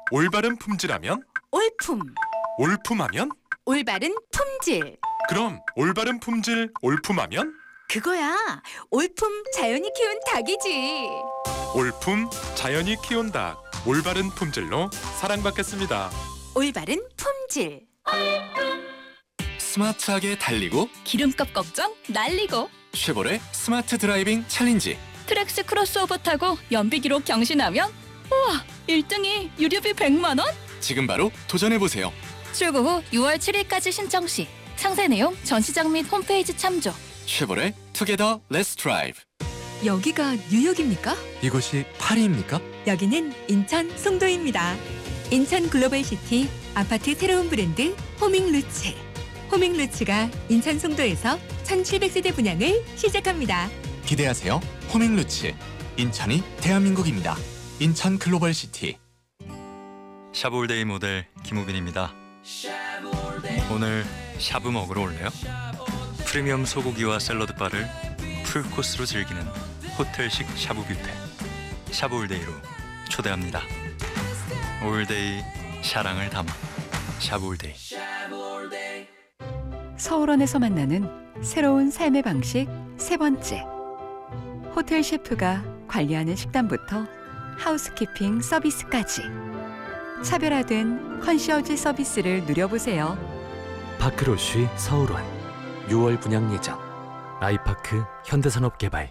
올바른 품질하면? 올품. 올품하면? 올바른 품질. 그럼 올바른 품질 올품하면? 그거야. 올품 자연이 키운 닭이지. 올품 자연이 키운 닭. 올바른 품질로 사랑받겠습니다. 올바른 품질. 스마트하게 달리고 기름값 걱정 날리고 쉐보레 스마트 드라이빙 챌린지. 트랙스 크로스오버 타고 연비 기록 경신하면 우와 1등이 유류비 100만 원? 지금 바로 도전해보세요. 출고 후 6월 7일까지 신청 시 상세 내용 전시장 및 홈페이지 참조. 쉐보레 투게더 렛츠 드라이브. 여기가 뉴욕입니까? 이곳이 파리입니까? 여기는 인천 송도입니다. 인천 글로벌시티 아파트 새로운 브랜드 호밍루츠. 호밍루츠가 인천 송도에서 1700세대 분양을 시작합니다. 기대하세요. 호밍루츠. 인천이 대한민국입니다. 인천 글로벌시티. 샤브올데이 모델 김우빈입니다. 오늘 샤브 먹으러 올래요? 프리미엄 소고기와 샐러드 바를 풀코스로 즐기는 호텔식 샤브 뷔페. 샤브올데이로 초대합니다. 올데이 샤랑을 담아 샤브올데이. 서울원에서 만나는 새로운 삶의 방식 세 번째. 호텔 셰프가 관리하는 식단부터 하우스키핑 서비스까지 차별화된 컨시어지 서비스를 누려보세요. 파크로쉬 서울원 6월 분양 예정. 아이파크 현대산업개발.